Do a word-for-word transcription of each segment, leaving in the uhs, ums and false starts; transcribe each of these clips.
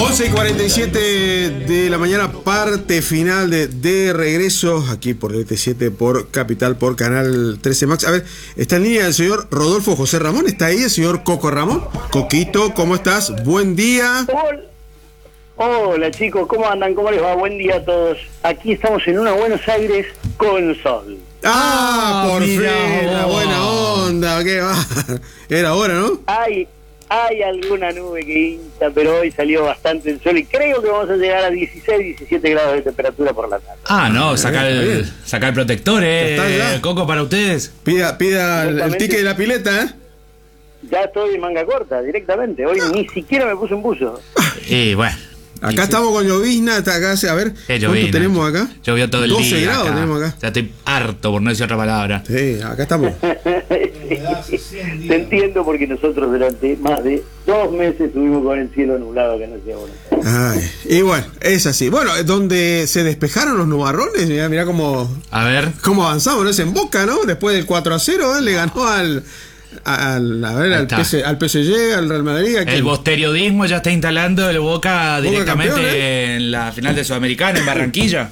once y cuarenta y siete de la mañana, parte final de, de regreso aquí por R T siete, por Capital, por Canal trece Max. A ver, está en línea el señor Rodolfo José Ramón. ¿Está ahí el señor Coco Ramón? Coquito, ¿cómo estás? Buen día. Hola. Hola chicos, ¿cómo andan? ¿Cómo les va? Buen día a todos. Aquí estamos en una Buenos Aires con sol. Ah, ah por mira, fin, la buena onda. ¿Qué va? Era hora, ¿no? Hay, hay alguna nube que hincha, pero hoy salió bastante el sol y creo que vamos a llegar a dieciséis, diecisiete grados de temperatura por la tarde. Ah, no, sacar el, saca el protector, eh. Coco, para ustedes. Pida, pida el, el ticket de la pileta, ¿eh? Ya estoy en manga corta, directamente. Hoy ni siquiera me puse un buzo. Y bueno. Acá sí, estamos sí. con llovizna, hasta acá, a ver, ¿cuánto llovizna tenemos acá? Llovió todo el día. doce grados acá. Tenemos acá. O sea, estoy harto, por no decir otra palabra. Sí, acá estamos. Sí, te entiendo, porque nosotros durante más de dos meses estuvimos con el cielo nublado que no sea bueno. Ay, y bueno, es así. Bueno, donde se despejaron los nubarrones, mirá, mirá cómo, a ver. cómo avanzamos, ¿no? Es en Boca, ¿no? Después del cuatro a cero, ¿eh? Le ganó al... Al, a ver, al, P S, al P S G, al Real Madrid. El posteriodismo ya está instalando el Boca, Boca directamente campeón, ¿eh? En la final de Sudamericana en Barranquilla.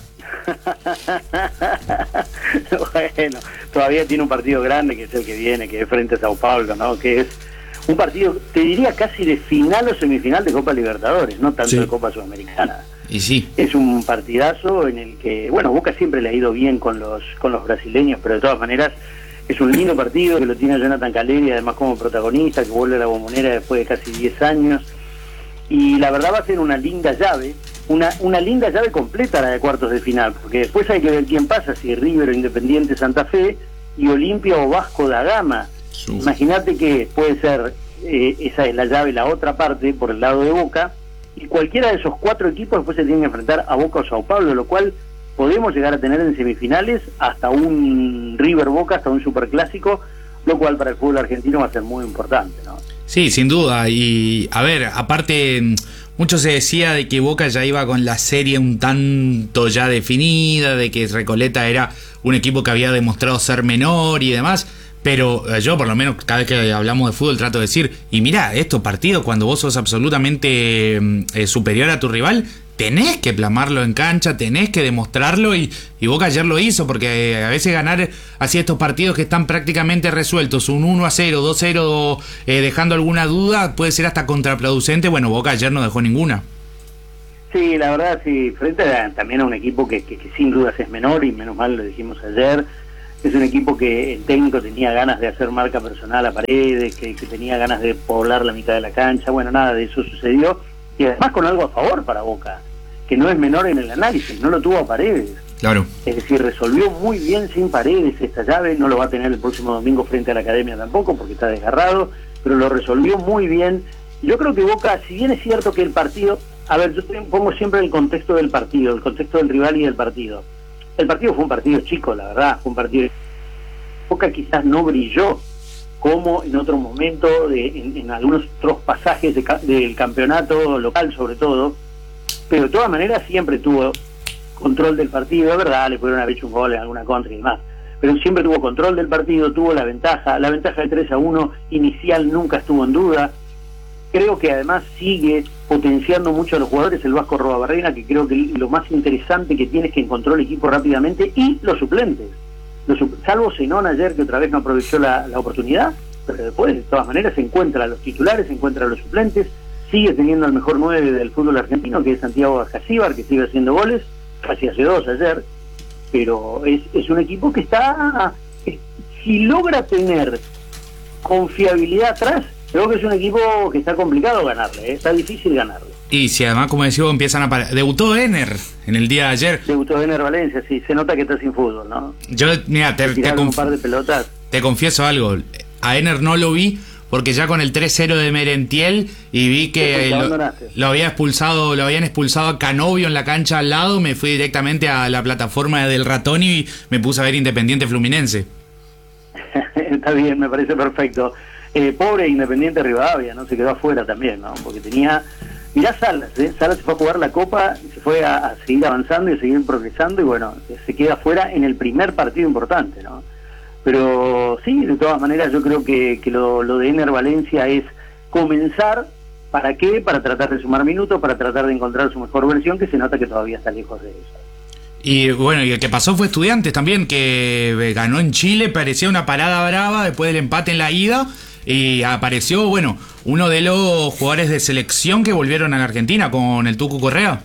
Bueno, todavía tiene un partido grande que es el que viene, que es frente a Sao Paulo, ¿no? Que es un partido, te diría casi de final o semifinal de Copa Libertadores, no tanto sí. de Copa Sudamericana. Y sí. Es un partidazo en el que, bueno, Boca siempre le ha ido bien con los, con los brasileños, pero de todas maneras es un lindo partido que lo tiene Jonathan Caleri, además como protagonista, que vuelve a la Bombonera después de casi diez años. Y la verdad va a ser una linda llave, una, una linda llave completa la de cuartos de final, porque después hay que ver quién pasa, si River o Independiente Santa Fe, y Olimpia o Vasco da Gama. Imagínate que puede ser, eh, esa es la llave, la otra parte, por el lado de Boca, y cualquiera de esos cuatro equipos después se tienen que enfrentar a Boca o Sao Paulo, lo cual podemos llegar a tener en semifinales hasta un River Boca, hasta un superclásico, lo cual para el fútbol argentino va a ser muy importante, ¿no? Sí, sin duda. Y a ver, aparte, mucho se decía de que Boca ya iba con la serie un tanto ya definida, de que Recoleta era un equipo que había demostrado ser menor y demás. Pero yo, por lo menos, cada vez que hablamos de fútbol trato de decir, y mira, estos partidos, cuando vos sos absolutamente eh, superior a tu rival, tenés que plasmarlo en cancha, tenés que demostrarlo, y, y Boca ayer lo hizo, porque a veces ganar así estos partidos que están prácticamente resueltos, un uno a cero, dos a cero, eh, dejando alguna duda, puede ser hasta contraproducente. Bueno, Boca ayer no dejó ninguna. Sí, la verdad, sí, frente a, también a un equipo que, que, que sin dudas es menor, y menos mal lo dijimos ayer. Es un equipo que el técnico tenía ganas de hacer marca personal a Paredes, que, que tenía ganas de poblar la mitad de la cancha. Bueno, nada de eso sucedió, y además con algo a favor para Boca, que no es menor en el análisis, no lo tuvo a Paredes. Claro. Es decir, resolvió muy bien sin Paredes esta llave, no lo va a tener el próximo domingo frente a la Academia tampoco, porque está desgarrado, pero lo resolvió muy bien. Yo creo que Boca, si bien es cierto que el partido, a ver, yo pongo siempre el contexto del partido, el contexto del rival y del partido. El partido fue un partido chico, la verdad, fue un partido... Boca quizás no brilló como en otro momento, de, en, en algunos otros pasajes de, del campeonato local sobre todo, pero de todas maneras siempre tuvo control del partido. Es verdad, le pudieron haber hecho un gol en alguna contra y demás, pero siempre tuvo control del partido, tuvo la ventaja, la ventaja de tres a uno inicial nunca estuvo en duda. Creo que además sigue potenciando mucho a los jugadores el Vasco Robabarrena, que creo que lo más interesante que tiene es que encontró el equipo rápidamente, y los suplentes, los, salvo Zenón ayer, que otra vez no aprovechó la, la oportunidad, pero después de todas maneras se encuentra a los titulares, se encuentra a los suplentes, sigue teniendo al mejor nueve del fútbol argentino, que es Santiago Ajacíbar, que sigue haciendo goles, casi hace dos ayer, pero es, es un equipo que está, es, si logra tener confiabilidad atrás, creo que es un equipo que está complicado ganarle, ¿eh? Está difícil ganarle. Y si además, como decía, empiezan a parar. Debutó Ener en el día de ayer. Debutó Ener Valencia, sí, se nota que está sin fútbol, ¿no? Yo, mira, te, te, un par de pelotas. Te confieso algo, a Ener no lo vi porque ya con el tres cero de Merentiel y vi que lo, lo había expulsado, lo habían expulsado a Canovio en la cancha al lado, me fui directamente a la plataforma del ratón y me puse a ver Independiente Fluminense. Está bien, me parece perfecto. Eh, pobre Independiente Rivadavia, ¿no? Se quedó afuera también, ¿no? Porque tenía... Mirá Salas, ¿eh? Salas se fue a jugar la Copa, se fue a, a seguir avanzando y a seguir progresando, y bueno, se queda afuera en el primer partido importante, ¿no? Pero sí, de todas maneras yo creo que, que lo, lo de Ener Valencia es comenzar ¿Para qué? Para tratar de sumar minutos, para tratar de encontrar su mejor versión, que se nota que todavía está lejos de eso. Y bueno, y el que pasó fue Estudiantes también, que ganó en Chile, parecía una parada brava después del empate en la ida, y apareció, bueno, uno de los jugadores de selección que volvieron a la Argentina con el Tucu Correa.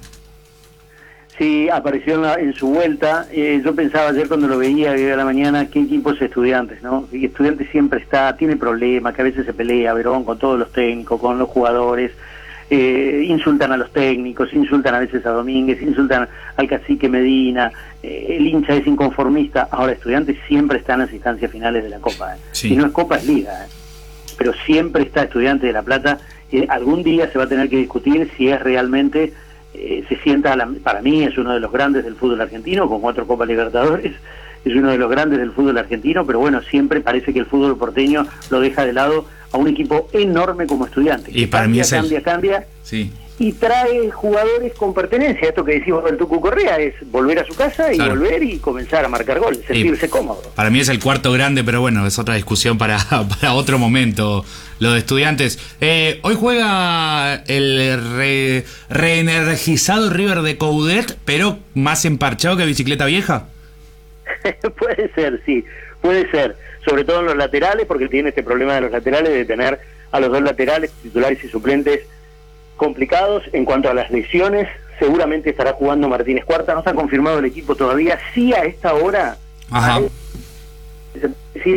Sí, apareció en, la, en su vuelta. Eh, yo pensaba ayer cuando lo veía a la mañana, qué equipo es Estudiantes, ¿no? Y Estudiantes siempre está, tiene problemas, que a veces se pelea, Verón, con todos los técnicos, con los jugadores, eh, insultan a los técnicos, insultan a veces a Domínguez, insultan al cacique Medina, eh, el hincha es inconformista. Ahora, Estudiantes siempre está en las instancias finales de la Copa, ¿eh? Sí. Si no es Copa, es Liga, ¿eh? Pero siempre está Estudiantes de La Plata. Eh, algún día se va a tener que discutir si es realmente... Eh, se sienta, a la, para mí es uno de los grandes del fútbol argentino, con cuatro Copas Libertadores, es uno de los grandes del fútbol argentino, pero bueno, siempre parece que el fútbol porteño lo deja de lado a un equipo enorme como Estudiantes. Y para cambia, mí es cambia, el... cambia, sí. Y trae jugadores con pertenencia. Esto que decimos del Tucu Correa es volver a su casa y claro. volver y comenzar a marcar goles, sentirse y cómodo. Para mí es el cuarto grande, pero bueno, es otra discusión para, para otro momento, lo de Estudiantes. Eh, hoy juega el re, reenergizado River de Coudet, pero más emparchado que bicicleta vieja. Puede ser, sí, puede ser. Sobre todo en los laterales, porque tiene este problema de los laterales, de tener a los dos laterales, titulares y suplentes, complicados. En cuanto a las lesiones, seguramente estará jugando Martínez Cuarta. No está confirmado el equipo todavía. Sí, a esta hora, Ajá. sí,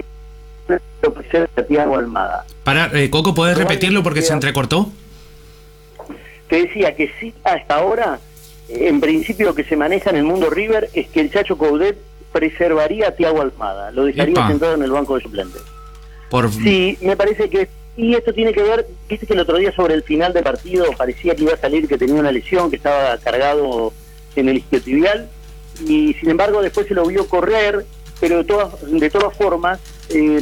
Thiago Almada. Para, eh, Coco, ¿podés repetirlo porque se entrecortó? Te decía que sí, hasta ahora, en principio lo que se maneja en el mundo River es que el Chacho Coudet preservaría a Thiago Almada, lo dejaría Epa. sentado en el banco de suplentes. Por... Sí, me parece que... Y esto tiene que ver, viste que el otro día sobre el final del partido parecía que iba a salir, que tenía una lesión, que estaba cargado en el isquiotibial, y sin embargo después se lo vio correr, pero de todas, de todas formas, eh,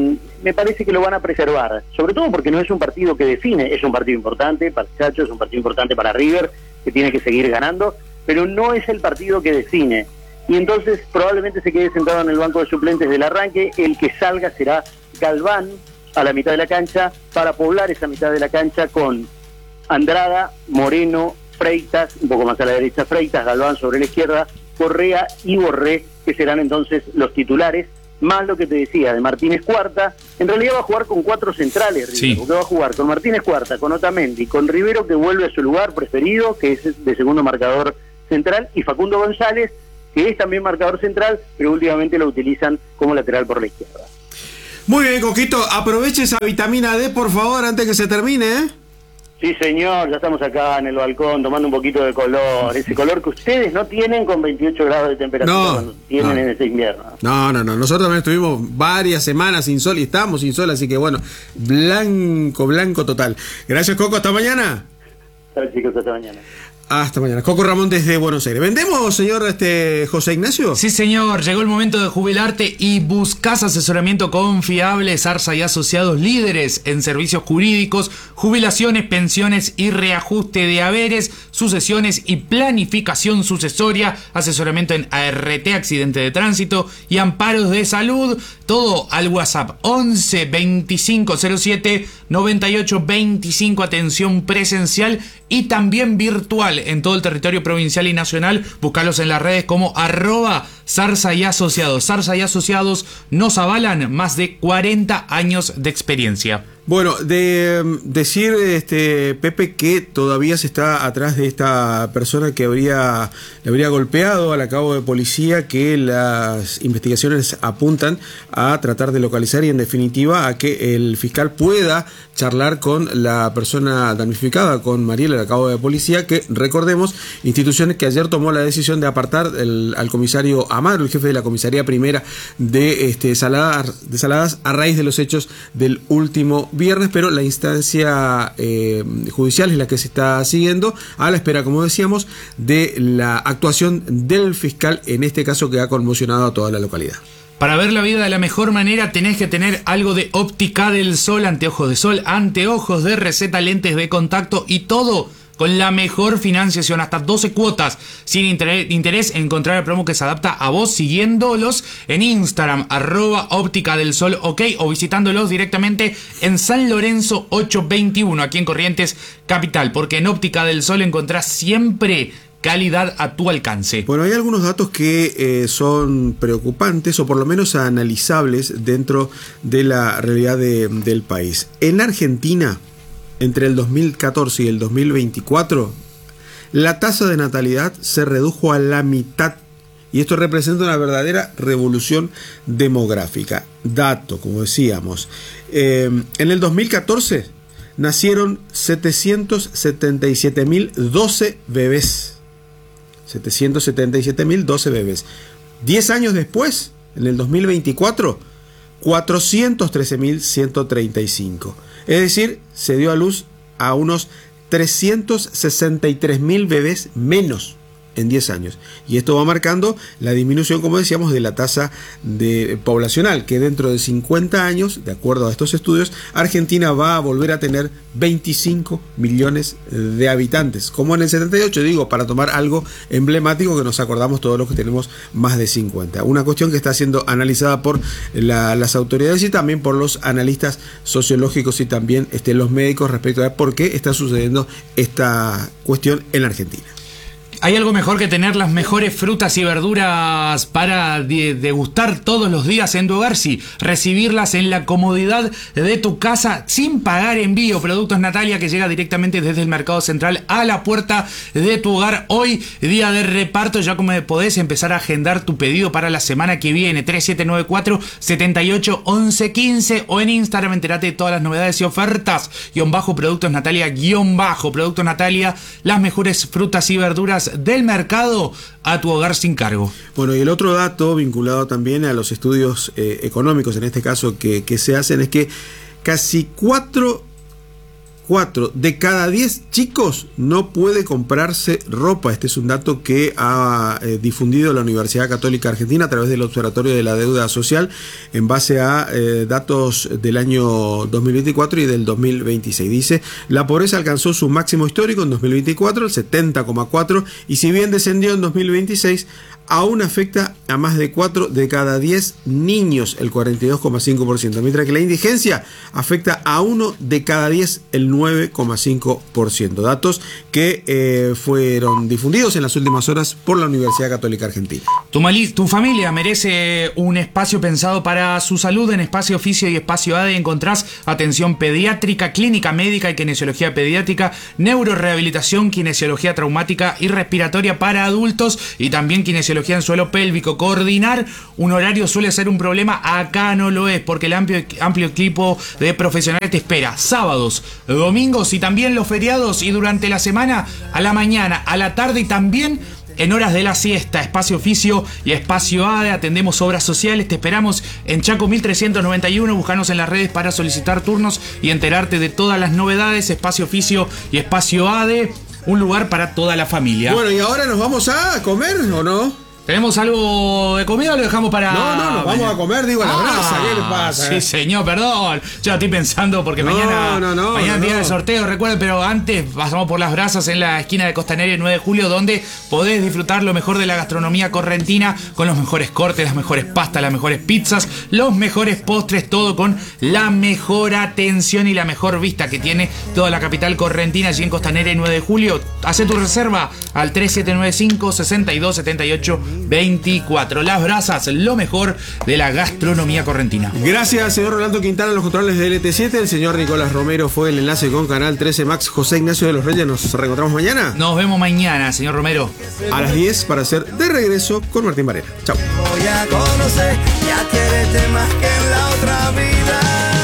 me parece que lo van a preservar, sobre todo porque no es un partido que define, es un partido importante para Chacho, es un partido importante para River, que tiene que seguir ganando, pero no es el partido que define. Y entonces probablemente se quede sentado en el banco de suplentes del arranque. El que salga será Galván a la mitad de la cancha, para poblar esa mitad de la cancha con Andrada, Moreno, Freitas, un poco más a la derecha Freitas, Galván sobre la izquierda, Correa y Borré, que serán entonces los titulares, más lo que te decía de Martínez Cuarta. En realidad va a jugar con cuatro centrales, River, sí. Porque va a jugar con Martínez Cuarta, con Otamendi, con Rivero, que vuelve a su lugar preferido, que es de segundo marcador central, y Facundo González, que es también marcador central, pero últimamente lo utilizan como lateral por la izquierda. Muy bien, Coquito, aproveche esa vitamina D, por favor, antes que se termine, ¿eh? Sí, señor, ya estamos acá en el balcón tomando un poquito de color, ese color que ustedes no tienen con veintiocho grados de temperatura No, cuando tienen no. en este invierno. No, no, no, nosotros también estuvimos varias semanas sin sol y estamos sin sol, así que bueno, blanco, blanco total. Gracias, Coco, hasta mañana. Chao, chicos, hasta mañana. Hasta mañana. Coco Ramón desde Buenos Aires. ¿Vendemos, señor este José Ignacio? Sí, señor. Llegó el momento de jubilarte y buscas asesoramiento confiable. Zarza y Asociados, líderes en servicios jurídicos, jubilaciones, pensiones y reajuste de haberes, sucesiones y planificación sucesoria, asesoramiento en A R T, accidente de tránsito y amparos de salud. Todo al WhatsApp once veinticinco cero siete noventa y ocho veinticinco. Atención presencial y también virtual en todo el territorio provincial y nacional. Búscalos en las redes como arroba Zarza y Asociados. Zarza y Asociados nos avalan más de cuarenta años de experiencia. Bueno, de decir, este Pepe, que todavía se está atrás de esta persona que habría le habría golpeado al cabo de policía, que las investigaciones apuntan a tratar de localizar y en definitiva a que el fiscal pueda charlar con la persona damnificada, con Mariela, al cabo de policía, que recordemos, instituciones que ayer tomó la decisión de apartar el, al comisario Amaro, el jefe de la comisaría primera de este Saladas, de Saladas, a raíz de los hechos del último viernes, pero la instancia eh, judicial es la que se está siguiendo, a la espera, como decíamos, de la actuación del fiscal, en este caso que ha conmocionado a toda la localidad. Para ver la vida de la mejor manera tenés que tener algo de Óptica del Sol, anteojos de sol, anteojos de receta, lentes de contacto y todo con la mejor financiación, hasta doce cuotas sin interés, interés encontrar el promo que se adapta a vos siguiéndolos en Instagram, arroba óptica del sol, ok, o visitándolos directamente en San Lorenzo ochocientos veintiuno, aquí en Corrientes Capital, porque en Óptica del Sol encontrás siempre calidad a tu alcance. Bueno, hay algunos datos que eh, son preocupantes o por lo menos analizables dentro de la realidad de, del país. En Argentina, entre el dos mil catorce y el dos mil veinticuatro, la tasa de natalidad se redujo a la mitad. Y esto representa una verdadera revolución demográfica. Dato, como decíamos. Eh, en el dos mil catorce nacieron setecientos setenta y siete mil doce bebés. setecientos setenta y siete mil doce bebés. Diez años después, en el dos mil veinticuatro, cuatrocientos trece mil ciento treinta y cinco. Es decir, se dio a luz a unos trescientos sesenta y tres mil bebés menos en diez años. Y esto va marcando la disminución, como decíamos, de la tasa de poblacional, que dentro de cincuenta años, de acuerdo a estos estudios, Argentina va a volver a tener veinticinco millones de habitantes, como en el setenta y ocho, digo, para tomar algo emblemático que nos acordamos todos los que tenemos más de cincuenta. Una cuestión que está siendo analizada por la, las autoridades y también por los analistas sociológicos y también este, los médicos respecto a por qué está sucediendo esta cuestión en la Argentina. ¿Hay algo mejor que tener las mejores frutas y verduras para degustar todos los días en tu hogar? Sí, recibirlas en la comodidad de tu casa sin pagar envío. Productos Natalia, que llega directamente desde el Mercado Central a la puerta de tu hogar. Hoy, día de reparto, ya como podés empezar a agendar tu pedido para la semana que viene. tres siete nueve cuatro, siete ocho, once, quince o en Instagram enterate de todas las novedades y ofertas. Guión bajo Productos Natalia, guión bajo Productos Natalia, las mejores frutas y verduras del mercado a tu hogar sin cargo. Bueno, y el otro dato vinculado también a los estudios eh, económicos, en este caso que, que se hacen, es que casi cuatro cuatro de cada diez chicos no puede comprarse ropa. Este es un dato que ha eh, difundido la Universidad Católica Argentina a través del Observatorio de la Deuda Social en base a eh, datos del año dos mil veinticuatro y del dos mil veintiséis. Dice, la pobreza alcanzó su máximo histórico en dos mil veinticuatro, el setenta coma cuatro, y si bien descendió en dos mil veintiséis, aún afecta a más de cuatro de cada diez niños, el cuarenta y dos coma cinco por ciento, mientras que la indigencia afecta a uno de cada diez, el nueve coma cinco por ciento. Datos que eh, fueron difundidos en las últimas horas por la Universidad Católica Argentina. Tu, mali- tu familia merece un espacio pensado para su salud. En Espacio Oficio y Espacio A D E encontrás atención pediátrica, clínica médica y kinesiología pediátrica, neurorehabilitación, kinesiología traumática y respiratoria para adultos y también kinesiología en suelo pélvico. Coordinar un horario suele ser un problema, acá no lo es, porque el amplio, amplio equipo de profesionales te espera sábados, domingos y también los feriados, y durante la semana, a la mañana, a la tarde y también en horas de la siesta. Espacio Oficio y Espacio A D E, atendemos obras sociales, te esperamos en Chaco mil trescientos noventa y uno, búscanos en las redes para solicitar turnos y enterarte de todas las novedades. Espacio Oficio y Espacio A D E, un lugar para toda la familia. Bueno, ¿y ahora nos vamos a comer o no? ¿Tenemos algo de comida o lo dejamos para...? No, no, nos vamos a comer, digo, a la ah, brasa, ¿qué le pasa? Sí, señor, perdón. Yo estoy pensando porque no, mañana no, no, mañana no, día no. de sorteo, recuerden, pero antes pasamos por las brasas en la esquina de Costanera y nueve de julio, donde podés disfrutar lo mejor de la gastronomía correntina, con los mejores cortes, las mejores pastas, las mejores pizzas, los mejores postres, todo con la mejor atención y la mejor vista que tiene toda la capital correntina, allí en Costanera y nueve de julio. Hacé tu reserva al tres siete nueve cinco, seis dos siete ocho, veinticuatro. Las brasas, lo mejor de la gastronomía correntina. Gracias, señor Rolando Quintana, los controles de L T siete. El señor Nicolás Romero fue el enlace con Canal trece Max. José Ignacio de los Reyes, nos reencontramos mañana. Nos vemos mañana, señor Romero. A las diez para hacer De Regreso con Martín Varela. Chao. Voy a conocer, ya quiérete más que en la otra vida.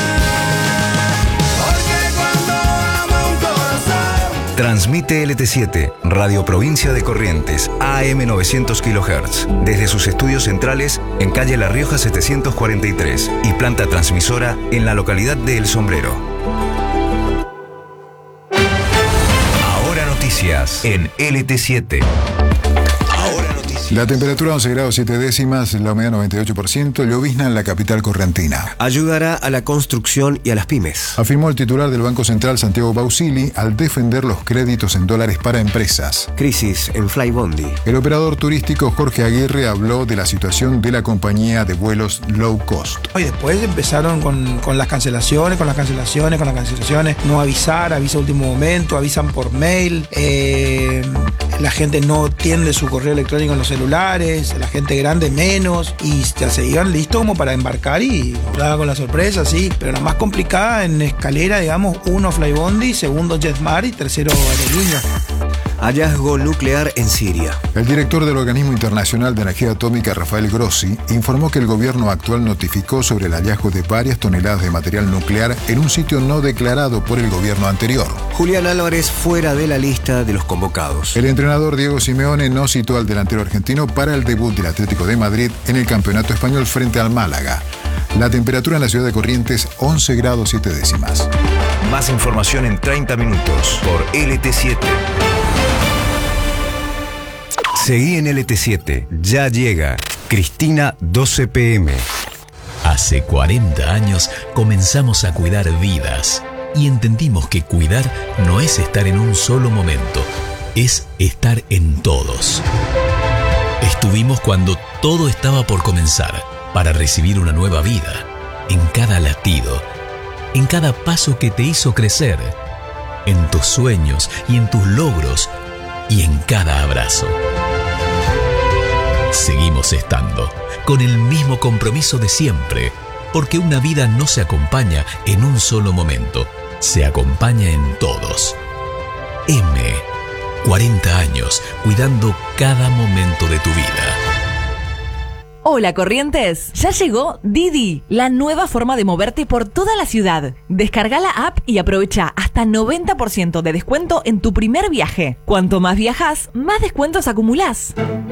Porque cuando ama un corazón. Transmite L T siete, Radio Provincia de Corrientes, A M novecientos kilohertz, desde sus estudios centrales en calle La Rioja setecientos cuarenta y tres y planta transmisora en la localidad de El Sombrero. Ahora noticias en L T siete. Ahora noticias. La temperatura once grados siete décimas, la humedad noventa y ocho por ciento, llovizna en la capital correntina. Ayudará a la construcción y a las pymes. Afirmó el titular del Banco Central, Santiago Bausili, al defender los créditos en dólares para empresas. Crisis en Flybondi. El operador turístico Jorge Aguirre habló de la situación de la compañía de vuelos low cost. Y después empezaron con, con las cancelaciones, con las cancelaciones, con las cancelaciones. No avisar, avisa a último momento, avisan por mail. Eh, la gente no tiende su correo electrónico en los celulares, la gente grande menos. Y ya se iban listos como para embarcar y hablaba con la sorpresa, sí. Pero la más complicada en escalera, digamos, uno Flybondi, segundo JetSmart y tercero Aerolínea. Hallazgo nuclear en Siria. El director del Organismo Internacional de Energía Atómica, Rafael Grossi, informó que el gobierno actual notificó sobre el hallazgo de varias toneladas de material nuclear en un sitio no declarado por el gobierno anterior. Julián Álvarez fuera de la lista de los convocados. El entrenador Diego Simeone no citó al delantero argentino para el debut del Atlético de Madrid en el Campeonato Español frente al Málaga. La temperatura en la ciudad de Corrientes, once grados siete décimas. Más información en treinta minutos por L T siete. Seguí en L T siete, ya llega Cristina doce P M. Hace cuarenta años comenzamos a cuidar vidas y entendimos que cuidar no es estar en un solo momento, es estar en todos. Estuvimos cuando todo estaba por comenzar para recibir una nueva vida, en cada latido, en cada paso que te hizo crecer, en tus sueños y en tus logros y en cada abrazo. Seguimos estando con el mismo compromiso de siempre, porque una vida no se acompaña en un solo momento, se acompaña en todos. M, cuarenta años cuidando cada momento de tu vida. Hola Corrientes, ya llegó Didi, la nueva forma de moverte por toda la ciudad. Descarga la app y aprovecha hasta noventa por ciento de descuento en tu primer viaje. Cuanto más viajas, más descuentos acumulás.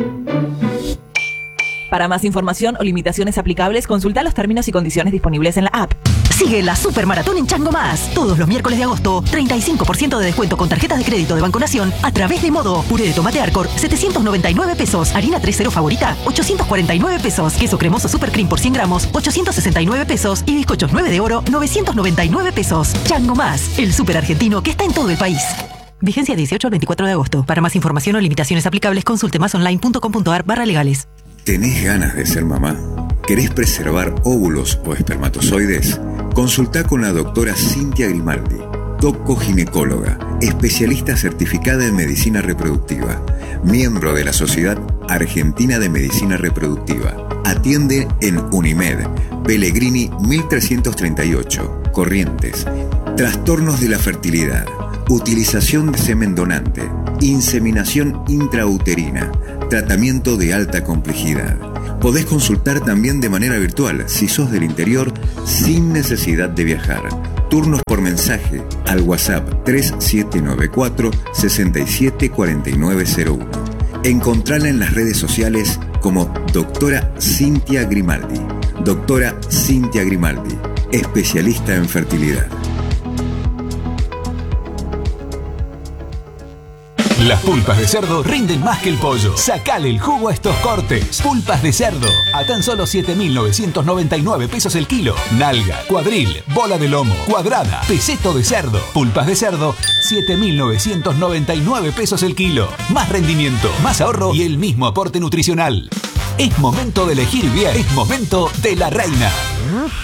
Para más información o limitaciones aplicables, consulta los términos y condiciones disponibles en la app. Sigue la Supermaratón en Chango Más. Todos los miércoles de agosto, treinta y cinco por ciento de descuento con tarjetas de crédito de Banco Nación a través de Modo. Puré de tomate Arcor, setecientos noventa y nueve pesos. Harina tres cero favorita, ochocientos cuarenta y nueve pesos. Queso cremoso Super Cream por cien gramos, ochocientos sesenta y nueve pesos. Y bizcochos nueve de oro, novecientos noventa y nueve pesos. Chango Más, el super argentino que está en todo el país. Vigencia dieciocho al veinticuatro de agosto. Para más información o limitaciones aplicables, consulte másonline.com.ar barra legales. ¿Tenés ganas de ser mamá? ¿Querés preservar óvulos o espermatozoides? Consultá con la doctora Cintia Grimaldi, doco-ginecóloga, especialista certificada en medicina reproductiva, miembro de la Sociedad Argentina de Medicina Reproductiva. Atiende en Unimed, Pellegrini mil trescientos treinta y ocho, Corrientes. Trastornos de la fertilidad, utilización de semen donante, inseminación intrauterina, tratamiento de alta complejidad. Podés consultar también de manera virtual si sos del interior sin necesidad de viajar. Turnos por mensaje al WhatsApp tres siete nueve cuatro, seis siete cuatro nueve cero uno. Encontrala en las redes sociales como doctora Cintia Grimaldi. Doctora Cintia Grimaldi, especialista en fertilidad. Las pulpas de cerdo rinden más que el pollo. Sacale el jugo a estos cortes. Pulpas de cerdo a tan solo siete mil novecientos noventa y nueve pesos el kilo. Nalga, cuadril, bola de lomo, cuadrada, peseto de cerdo. Pulpas de cerdo, siete mil novecientos noventa y nueve pesos el kilo. Más rendimiento, más ahorro y el mismo aporte nutricional. Es momento de elegir bien. Es momento de La Reina.